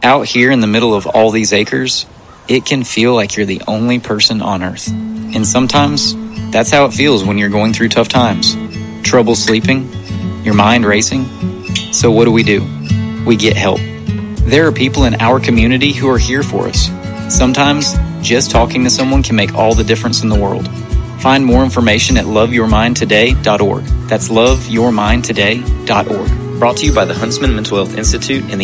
Out here in the middle of all these acres, it can feel like you're the only person on earth. And sometimes, that's how it feels when you're going through tough times. Trouble sleeping, your mind racing. So what do? We get help. There are people in our community who are here for us. Sometimes, just talking to someone can make all the difference in the world. Find more information at loveyourmindtoday.org. That's loveyourmindtoday.org. Brought to you by the Huntsman Mental Health Institute and the